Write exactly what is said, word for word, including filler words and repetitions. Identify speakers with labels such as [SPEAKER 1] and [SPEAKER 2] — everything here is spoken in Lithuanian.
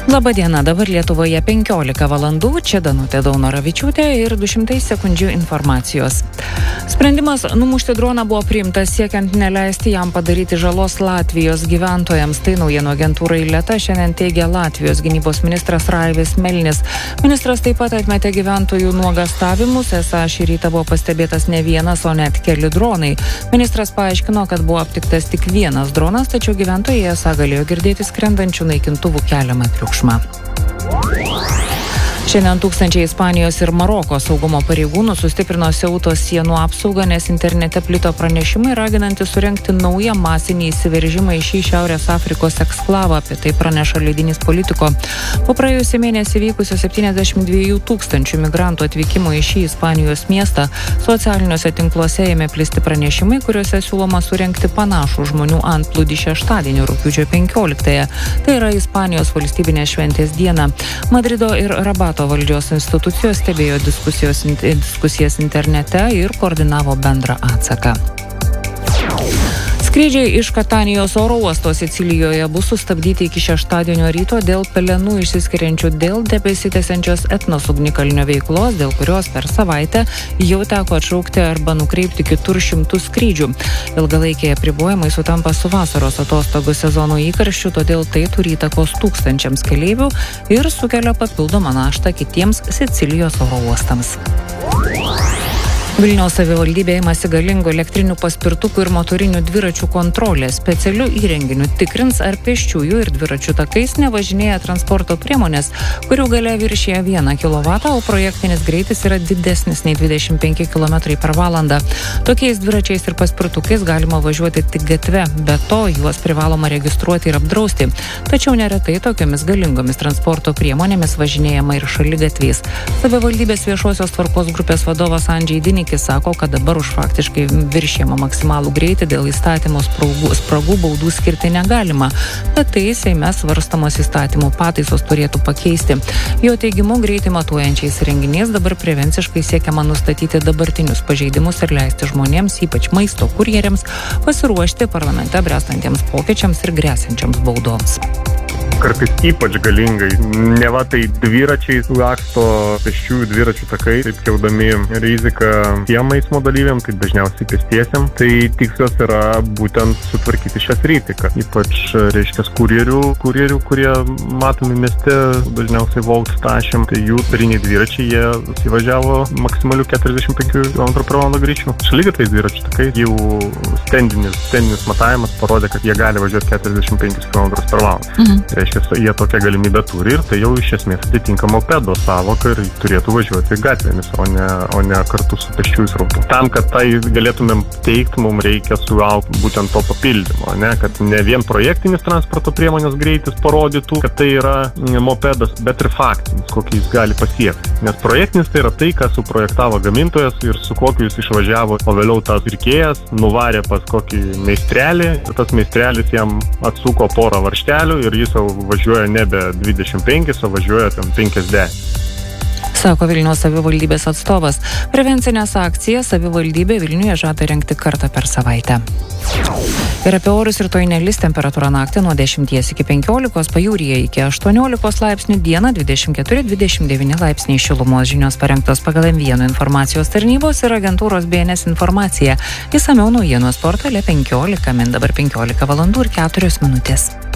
[SPEAKER 1] Labadiena, dabar Lietuvoje penkiolika valandų, čia Danutė Daunoravičiūtė ir du šimtai sekundžių informacijos. Sprendimas numušti droną buvo priimtas siekiant neleisti jam padaryti žalos Latvijos gyventojams. Tai naujienų agentūrai Leta šiandien teigia Latvijos gynybos ministras Raivis Melnis. Ministras taip pat atmetė gyventojų nuogastavimus, esą šį rytą buvo pastebėtas ne vienas, o net keli dronai. Ministras paaiškino, kad buvo aptiktas tik vienas dronas, tačiau gyventojai esą galėjo girdėti skrendančių naikintuvų keliamą triukšmą. Šiandien tūkstančiai Ispanijos ir Maroko saugumo pareigūnų sustiprino Seutos sienų apsaugą, nes internete plito pranešimai raginantys surengti naują masinį įsiveržimą į šį Šiaurės Afrikos eksklavą. Apie tai praneša leidinys Politico. Po praėjusį mėnesį vykusio septyniasdešimt dviejų tūkstančių migrantų atvykimo į šį Ispanijos miestą socialiniuose tinkluose ėmė plisti pranešimai, kuriuose siūloma surengti panašų žmonių antplūdį šeštadienį rugpjūčio penkioliktąją. Tai yra Ispanijos valstybinės šventės diena. Madrido ir Rabato valdžios institucijos stebėjo diskusijos, diskusijas internete ir koordinavo bendrą atsaką. Skrydžiai iš Katanijos oro uosto Sicilijoje bus sustabdyti iki šeštadienio ryto dėl pelenų išsiskiriančių dėl tebesitęsiančios Etnos ugnikalnio veiklos, dėl kurios per savaitę jau teko atšaukti arba nukreipti kitur šimtus skrydžių. Ilgalaikiai apribojimai sutampa su vasaros atostogų sezono įkarščiu, todėl tai turi įtakos tūkstančiams keleivių ir sukelia papildomą naštą kitiems Sicilijos oro uostams. Vilniaus savivaldybė imasi galingų elektrinių paspirtukų ir motorinių dviračių kontrolės. Specialiu įrenginiu tikrins, ar pėsčiųjų ir dviračių takais nevažinėja transporto priemonės, kurių galia viršija vieną kilovatą, o projektinis greitis yra didesnis nei dvidešimt penki kilometrai per valandą. Tokiais dviračiais ir paspirtukais galima važiuoti tik gatve, be to juos privaloma registruoti ir apdrausti. Tačiau neretai tokiomis galingomis transporto priemonėmis važinėjama ir šaligatviais. Savivaldybės viešosios tvarkos grupės vadovas Andžiai Dinikis sako, kad dabar už faktiškai viršijamą maksimalų greitį dėl įstatymo spragų, spragų baudų skirti negalima, bet tai Seime svarstamos įstatymų pataisos turėtų pakeisti. Jo teigimu, greitį matuojančiais renginiais dabar prevenciškai siekiama nustatyti dabartinius pažeidimus ir leisti žmonėms, ypač maisto kurjeriams, pasiruošti parlamente bręstantiems pokyčiams ir gresiančiams baudoms.
[SPEAKER 2] Kartais ypač galingai. Neva tai dviračiais laksto pėsčiųjų dviračių takai, taip keldami riziką tiem eismo dalyviam, tai dažniausiai pėstiesiam. Tai tikslas yra būtent sutvarkyti šią riziką. Ypač, reiškia, kurjerių, kurjerių, kurie matomi mieste, dažniausiai Volt tašėm, tai jų tariniai dviračiai, jie įvažiavo maksimaliu keturiasdešimt penkių kilometrų per valandą greičiu. Šaligatviais dviračių takai, jų stendinis, stendinis matavimas parodė, kad jie gali važiuoti keturiasdešimt penkis kilometrus per valandą. Mhm. Jie tokią galimybę turi ir tai jau iš esmės atitinka mopedo sąvoką ir turėtų važiuoti gatvėmis, o ne, o ne kartu su pėsčiųjų srautu. Tam, kad tai galėtumėm teikti, mums reikia sulaukti būtent to papildymo, ne? Kad ne vien projektinis transporto priemonės greitis parodytų, kad tai yra mopedas, bet ir faktinis, kokį jis gali pasiekti. Nes projektinis tai yra tai, ką suprojektavo gamintojas ir su kokiu jis išvažiavo, o vėliau tas pirkėjas nuvarė pas kokį meistrelį, tas meistrelis jam atsuko porą varžtelių ir jis jau važiuoja nebe dvidešimt penki, o važiuoja ten penkiasdešimt.
[SPEAKER 1] Sako Vilniaus savivaldybės atstovas. Prevencinės akcijas savivaldybė Vilniuje žada rengti kartą per savaitę. Ir apie orus rytoj nelis, temperatūra naktį nuo dešimties iki penkiolikos, pajūryje iki aštuoniolikos laipsnių, dieną dvidešimt keturi dvidešimt devyni laipsniai šilumos. Žinios parengtos pagal M vienas informacijos tarnybos ir agentūros B N S informacija. Išsamiau naujienos portale penkiolika min, dabar penkiolika valandų ir keturios minutės.